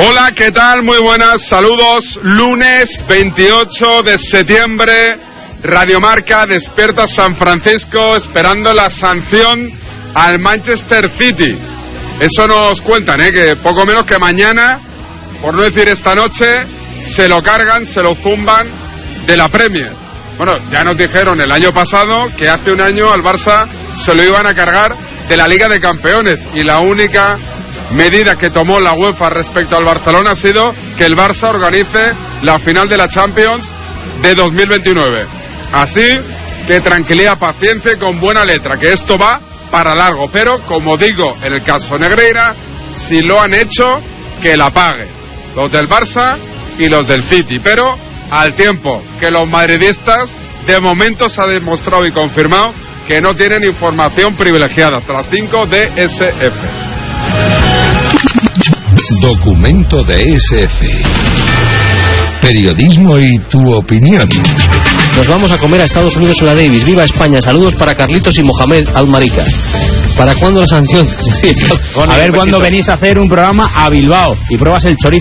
Hola, ¿qué tal? Muy buenas, saludos. Lunes 28 de septiembre, Radio Marca despierta San Francisco esperando la sanción al Manchester City. Eso nos cuentan, que poco menos que mañana, por no decir esta noche, se lo cargan, se lo zumban de la Premier. Bueno, ya nos dijeron el año pasado que hace un año al Barça se lo iban a cargar de la Liga de Campeones, y la única medida que tomó la UEFA respecto al Barcelona ha sido que el Barça organice la final de la Champions de 2029. Así que tranquilidad, paciencia y con buena letra, que esto va para largo. Pero, como digo, en el caso Negreira, si lo han hecho, que la paguen los del Barça y los del City. Pero al tiempo que los madridistas, de momento se ha demostrado y confirmado que no tienen información privilegiada hasta las 5 de SF. Documento de SF. Periodismo y tu opinión. Nos vamos a comer a Estados Unidos en la Davis. ¡Viva España! Saludos para Carlitos y Mohamed Almarica. ¿Para cuándo la sanción? A ver cuándo venís a hacer un programa a Bilbao y pruebas el chorizo.